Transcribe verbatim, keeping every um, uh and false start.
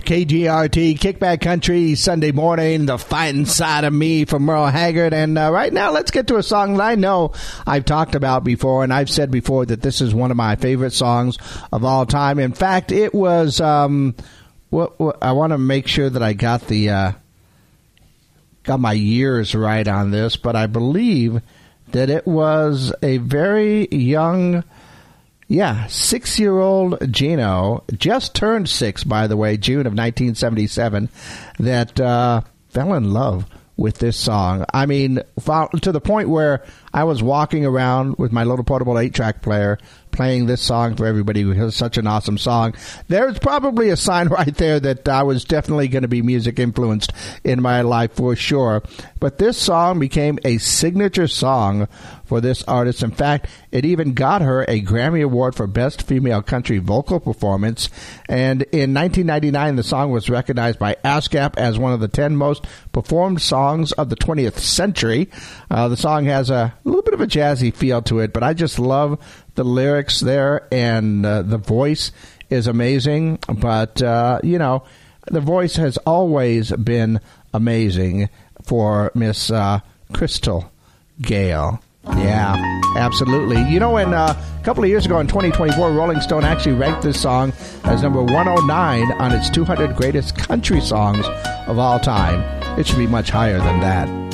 K G R T, Kickback Country, Sunday morning, The Fighting Side of Me from Merle Haggard. And uh, right now, let's get to a song that I know I've talked about before, and I've said before that this is one of my favorite songs of all time. In fact, it was, um, what, what, I want to make sure that I got the, uh, got my years right on this, but I believe that it was a very young... Yeah, six-year-old Gino, just turned six, by the way, June of nineteen seventy-seven, that uh, fell in love with this song. I mean, to the point where I was walking around with my little portable eight-track player playing this song for everybody because it's such an awesome song. There's probably a sign right there that I was definitely going to be music influenced in my life for sure. But this song became a signature song for this artist. In fact, it even got her a Grammy Award for Best Female Country Vocal Performance. And in nineteen ninety-nine, the song was recognized by ASCAP as one of the ten most performed songs of the twentieth century. Uh, the song has a little bit of a jazzy feel to it, but I just love the lyrics there, and uh, the voice is amazing. But, uh, you know, the voice has always been amazing for Miss uh, Crystal Gayle. Yeah, absolutely. You know, in uh, a couple of years ago in twenty twenty-four, Rolling Stone actually ranked this song as number one oh nine on its two hundred greatest country songs of all time. It should be much higher than that.